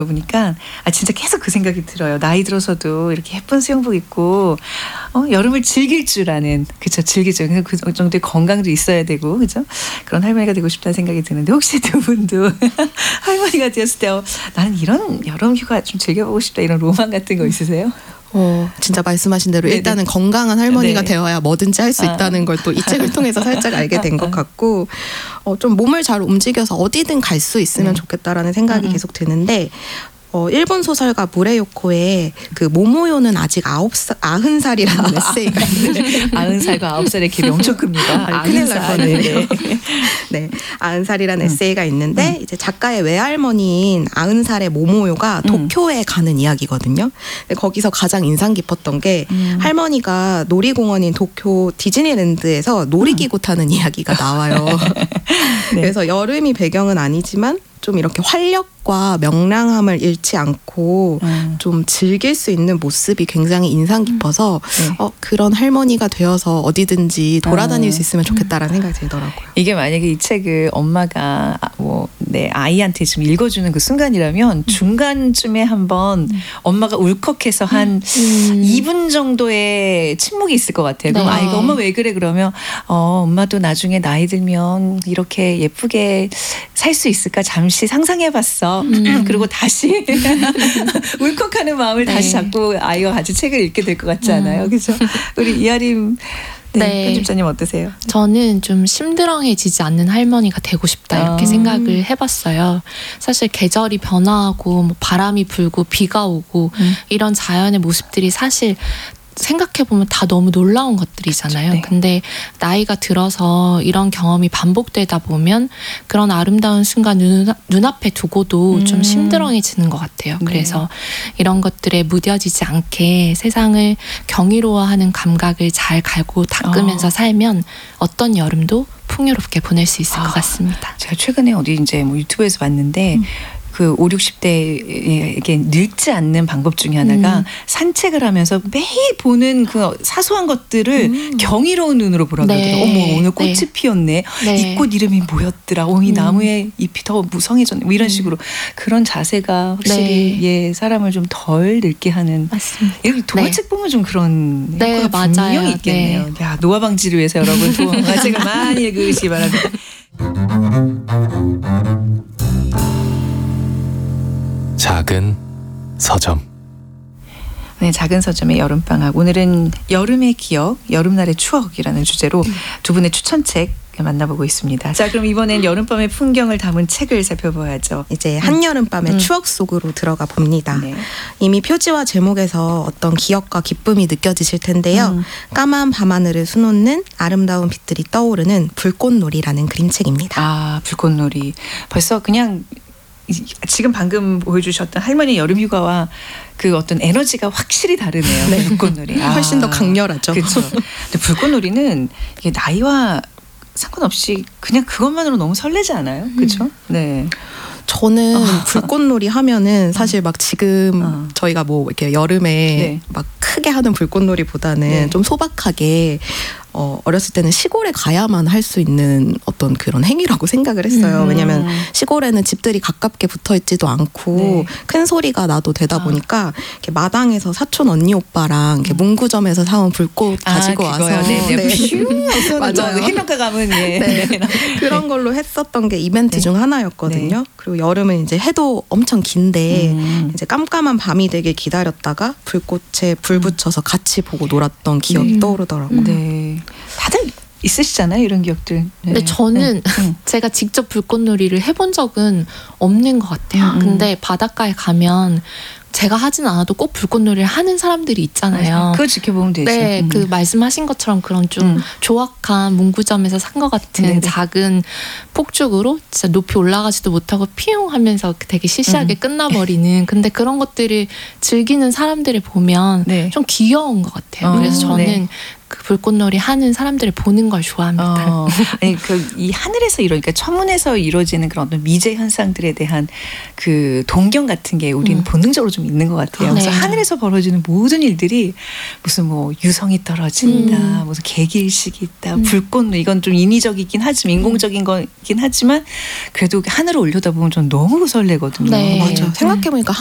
보니까 진짜 계속 그 생각이 들어요. 나이 들어서도 이렇게 예쁜 수영복 입고 여름을 즐길 줄 아는, 그쵸, 즐길 줄, 그 정도의 건강도 있어야 되고, 그죠? 그런 할머니가 되고 싶다는 생각이 드는데, 혹시 두 분도 할머니가 되었을 때 나는 이런 여름 휴가 좀 즐겨보고 싶다, 이런 로망 같은 거 있으세요? 진짜 말씀하신 대로 네네. 일단은 건강한 할머니가 네. 되어야 뭐든지 할 수 있다는 걸 또 이 책을 통해서 살짝 알게 된 것 같고, 좀 몸을 잘 움직여서 어디든 갈 수 있으면 좋겠다라는 생각이 계속 드는데, 일본 소설가 무레요코의 그 모모요는 아직 90살이라는 에세이가 있는데 90살과 9살의 갭이 엄청 큽니다. 큰일 날 뻔했네요. 네, 90살이라는 에세이가 있는데 이제 작가의 외할머니인 90살의 모모요가 도쿄에 가는 이야기거든요. 근데 거기서 가장 인상 깊었던 게 할머니가 놀이공원인 도쿄 디즈니랜드에서 놀이기구 타는 이야기가 나와요. 네. 그래서 여름이 배경은 아니지만 좀 이렇게 활력과 명랑함을 잃지 않고 좀 즐길 수 있는 모습이 굉장히 인상 깊어서 그런 할머니가 되어서 어디든지 돌아다닐 수 있으면 좋겠다라는 생각이 들더라고요. 이게 만약에 이 책을 엄마가 내 아이한테 좀 읽어주는 그 순간이라면 중간쯤에 한번 엄마가 울컥해서 한 2분 정도의 침묵이 있을 것 같아요. 그럼 네. 아이가 엄마 왜 그래? 그러면 엄마도 나중에 나이 들면 이렇게 예쁘게 살 수 있을까 잠시 상상해봤어. 그리고 다시 울컥하는 마음을 네. 다시 잡고 아이와 같이 책을 읽게 될 것 같지 않아요? 그렇죠? 우리 이하림 네. 편집자님 어떠세요? 저는 좀 심드렁해지지 않는 할머니가 되고 싶다 이렇게 생각을 해봤어요. 사실 계절이 변화하고 뭐 바람이 불고 비가 오고 이런 자연의 모습들이 사실 생각해보면 다 너무 놀라운 것들이잖아요. 네. 근데 나이가 들어서 이런 경험이 반복되다 보면 그런 아름다운 순간 눈앞에 두고도 좀 심드렁해지는 것 같아요. 네. 그래서 이런 것들에 무뎌지지 않게 세상을 경이로워하는 감각을 잘 갈고 닦으면서 살면 어떤 여름도 풍요롭게 보낼 수 있을 것 같습니다. 제가 최근에 어디 이제 뭐 유튜브에서 봤는데 그 5, 60대에게 늙지 않는 방법 중에 하나가 산책을 하면서 매일 보는 그 사소한 것들을 경이로운 눈으로 보라고 네. 그러더라고요. 어머, 오늘 꽃이 네. 피었네. 네. 이 꽃 이름이 뭐였더라. 이 나무의 잎이 더 무성해졌네. 뭐 이런 식으로 그런 자세가 확실히 사람을 좀 덜 늙게 하는. 맞습니다. 여기 동화책 보면 좀 그런 네, 효과가 맞아요. 분명히 있겠네요. 네. 야, 노화 방지를 위해서 여러분 동화책을 많이 읽으시기 바랍니다. 작은 서점. 네, 작은 서점의 여름방학. 오늘은 여름의 기억, 여름날의 추억이라는 주제로 두 분의 추천책 만나보고 있습니다. 자, 그럼 이번엔 여름밤의 풍경을 담은 책을 살펴봐야죠. 이제 한여름밤의 추억 속으로 들어가 봅니다. 네. 이미 표지와 제목에서 어떤 기억과 기쁨이 느껴지실 텐데요. 까만 밤하늘을 수놓는 아름다운 빛들이 떠오르는 불꽃놀이라는 그림책입니다. 불꽃놀이. 벌써 그냥 지금 방금 보여주셨던 할머니 여름휴가와 그 어떤 에너지가 확실히 다르네요. 네. 불꽃놀이. 훨씬 더 강렬하죠. 그렇죠. 근데 불꽃놀이는 이게 나이와 상관없이 그냥 그것만으로 너무 설레지 않아요? 그렇죠? 네. 저는 불꽃놀이 하면은 사실 막 지금 저희가 뭐 이렇게 여름에 막 크게 하는 불꽃놀이보다는 좀 소박하게 어렸을 때는 시골에 가야만 할 수 있는 어떤 그런 행위라고 생각을 했어요. 왜냐하면 시골에는 집들이 가깝게 붙어 있지도 않고 큰 소리가 나도 되다 보니까 이렇게 마당에서 사촌 언니 오빠랑 이렇게 문구점에서 사온 불꽃 가지고 와서 맞아요. 해변가 가면 그런 걸로 했었던 게 이벤트 중 하나였거든요. 그리고 여름은 이제 해도 엄청 긴데 이제 깜깜한 밤이 되길 기다렸다가 불꽃에 불 붙여서 같이 보고 놀았던 기억이 떠오르더라고요. 네. 다들 있으시잖아요, 이런 기억들. 네. 근데 저는 제가 직접 불꽃놀이를 해본 적은 없는 것 같아요. 근데 바닷가에 가면 제가 하진 않아도 꼭 불꽃놀이를 하는 사람들이 있잖아요. 그거 지켜보면 되죠. 네, 그 말씀하신 것처럼 그런 좀 조악한 문구점에서 산 것 같은 네네. 작은 폭죽으로 진짜 높이 올라가지도 못하고 피용 하면서 되게 시시하게 끝나버리는 근데 그런 것들을 즐기는 사람들을 보면 좀 귀여운 것 같아요. 그래서 저는 그 불꽃놀이 하는 사람들을 보는 걸 좋아합니다. 아니 이 하늘에서 그러니까 천문에서 이루어지는 그런 어떤 미제 현상들에 대한 그 동경 같은 게 우리는 본능적으로 좀 있는 것 같아요. 그래서 네. 하늘에서 벌어지는 모든 일들이 무슨 뭐 유성이 떨어진다, 무슨 개기일식이 있다, 불꽃놀이 이건 좀 인위적이긴 하지만 인공적인 거긴 하지만 그래도 하늘을 올려다보면 전 너무 설레거든요. 네. 맞아. 생각해보니까